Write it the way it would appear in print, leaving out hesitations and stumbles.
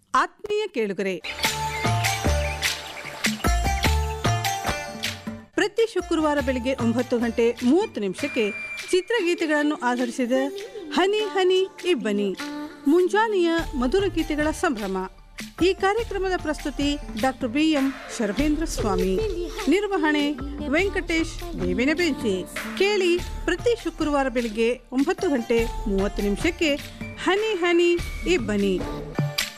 ಆತ್ಮೀಯ ಕೇಳುಗರೆ, ಪ್ರತಿ ಶುಕ್ರವಾರ ಬೆಳಿಗ್ಗೆ 9:30 ಚಿತ್ರಗೀತೆಗಳನ್ನು ಆಧರಿಸಿದ ಹನಿ ಹನಿ ಇಬ್ಬನಿ ಮುಂಜಾನೆಯ ಮಧುರ ಗೀತೆಗಳ ಸಂಭ್ರಮ. ಈ ಕಾರ್ಯಕ್ರಮದ ಪ್ರಸ್ತುತಿ ಡಾಕ್ಟರ್ BM ಶರ್ವೇಂದ್ರ ಸ್ವಾಮಿ, ನಿರ್ವಹಣೆ ವೆಂಕಟೇಶ್ ಬೇವಿನ ಬೆಂಚಿ. ಕೇಳಿ ಪ್ರತಿ ಶುಕ್ರವಾರ ಬೆಳಿಗ್ಗೆ 9:30 ಹನಿ ಹನಿ ಇಬ್ಬನಿ.